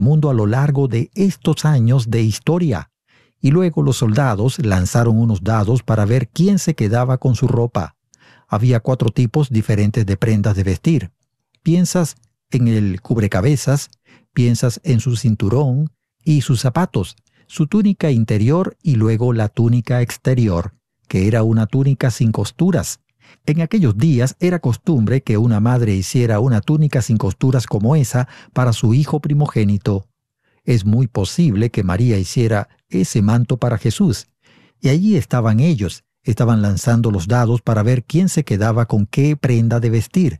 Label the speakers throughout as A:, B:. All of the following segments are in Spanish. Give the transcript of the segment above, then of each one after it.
A: mundo a lo largo de estos años de historia. Y luego los soldados lanzaron unos dados para ver quién se quedaba con su ropa. Había 4 tipos diferentes de prendas de vestir. Piensas en el cubrecabezas, piensas en su cinturón y sus zapatos, su túnica interior y luego la túnica exterior, que era una túnica sin costuras. En aquellos días era costumbre que una madre hiciera una túnica sin costuras como esa para su hijo primogénito. Es muy posible que María hiciera ese manto para Jesús. Y allí estaban ellos, estaban lanzando los dados para ver quién se quedaba con qué prenda de vestir.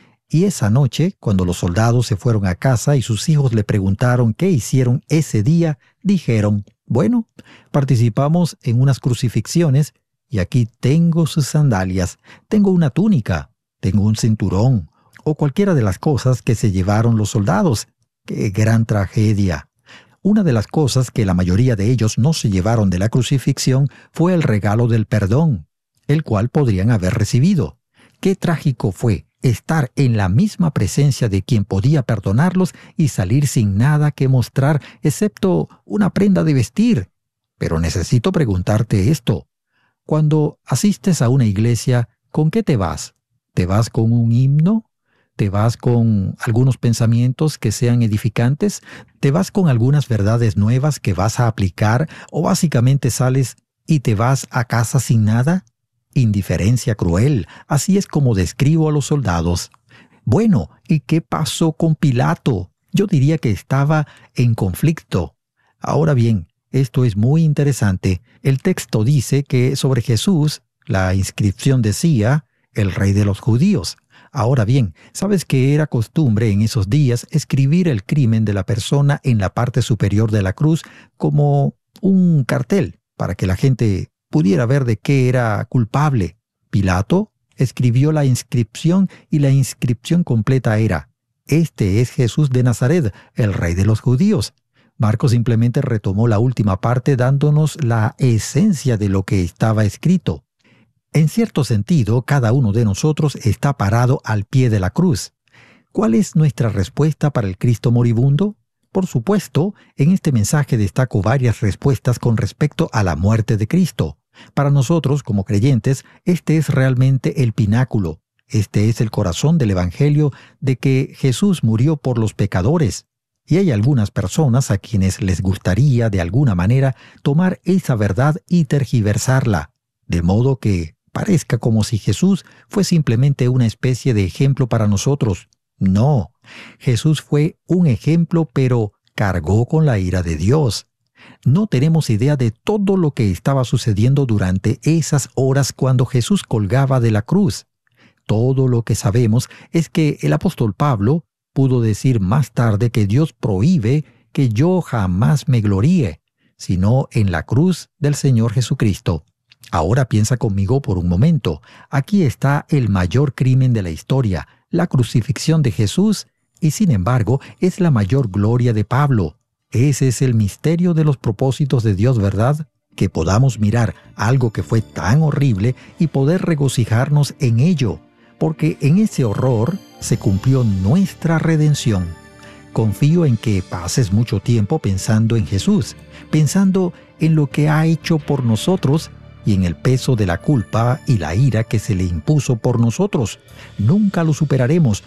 A: Y esa noche, cuando los soldados se fueron a casa y sus hijos le preguntaron qué hicieron ese día, dijeron: bueno, participamos en unas crucifixiones y aquí tengo sus sandalias, tengo una túnica, tengo un cinturón, o cualquiera de las cosas que se llevaron los soldados. ¡Qué gran tragedia! Una de las cosas que la mayoría de ellos no se llevaron de la crucifixión fue el regalo del perdón, el cual podrían haber recibido. ¡Qué trágico fue estar en la misma presencia de quien podía perdonarlos y salir sin nada que mostrar excepto una prenda de vestir! Pero necesito preguntarte esto. Cuando asistes a una iglesia, ¿con qué te vas? ¿Te vas con un himno? ¿Te vas con algunos pensamientos que sean edificantes? ¿Te vas con algunas verdades nuevas que vas a aplicar? ¿O básicamente sales y te vas a casa sin nada? Indiferencia cruel, así es como describo a los soldados. Bueno, ¿y qué pasó con Pilato? Yo diría que estaba en conflicto. Ahora bien, esto es muy interesante. El texto dice que sobre Jesús, la inscripción decía, el Rey de los Judíos. Ahora bien, ¿sabes que era costumbre en esos días escribir el crimen de la persona en la parte superior de la cruz como un cartel para que la gente pudiera ver de qué era culpable? Pilato escribió la inscripción y la inscripción completa era: este es Jesús de Nazaret, el Rey de los Judíos. Marcos simplemente retomó la última parte dándonos la esencia de lo que estaba escrito. En cierto sentido, cada uno de nosotros está parado al pie de la cruz. ¿Cuál es nuestra respuesta para el Cristo moribundo? Por supuesto, en este mensaje destaco varias respuestas con respecto a la muerte de Cristo. Para nosotros, como creyentes, este es realmente el pináculo. Este es el corazón del Evangelio de que Jesús murió por los pecadores. Y hay algunas personas a quienes les gustaría, de alguna manera, tomar esa verdad y tergiversarla, de modo que parezca como si Jesús fue simplemente una especie de ejemplo para nosotros. No, Jesús fue un ejemplo, pero cargó con la ira de Dios. No tenemos idea de todo lo que estaba sucediendo durante esas horas cuando Jesús colgaba de la cruz. Todo lo que sabemos es que el apóstol Pablo pudo decir más tarde que Dios prohíbe que yo jamás me gloríe, sino en la cruz del Señor Jesucristo. Ahora piensa conmigo por un momento. Aquí está el mayor crimen de la historia, la crucifixión de Jesús, y sin embargo es la mayor gloria de Pablo. Ese es el misterio de los propósitos de Dios, ¿verdad? Que podamos mirar algo que fue tan horrible y poder regocijarnos en ello, porque en ese horror se cumplió nuestra redención. Confío en que pases mucho tiempo pensando en Jesús, pensando en lo que ha hecho por nosotros y en el peso de la culpa y la ira que se le impuso por nosotros. Nunca lo superaremos,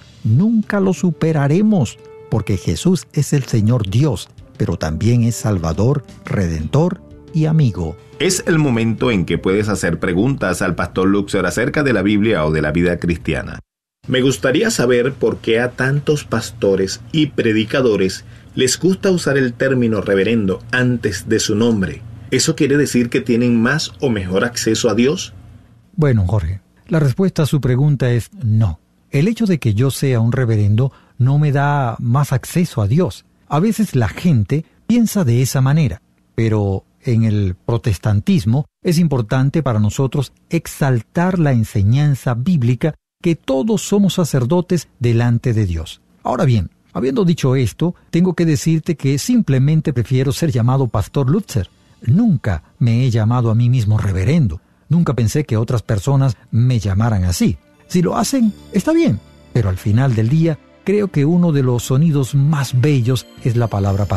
A: porque Jesús es el Señor Dios, pero también es Salvador, Redentor y amigo.
B: Es el momento en que puedes hacer preguntas al Pastor Luxor acerca de la Biblia o de la vida cristiana. Me gustaría saber por qué a tantos pastores y predicadores les gusta usar el término reverendo antes de su nombre. ¿Eso quiere decir que tienen más o mejor acceso a Dios?
A: Bueno, Jorge, la respuesta a su pregunta es no. El hecho de que yo sea un reverendo no me da más acceso a Dios. A veces la gente piensa de esa manera, pero en el protestantismo es importante para nosotros exaltar la enseñanza bíblica que todos somos sacerdotes delante de Dios. Ahora bien, habiendo dicho esto, tengo que decirte que simplemente prefiero ser llamado Pastor Lutzer. Nunca me he llamado a mí mismo reverendo. Nunca pensé que otras personas me llamaran así. Si lo hacen, está bien, pero al final del día, Creo que uno de los sonidos más bellos es la palabra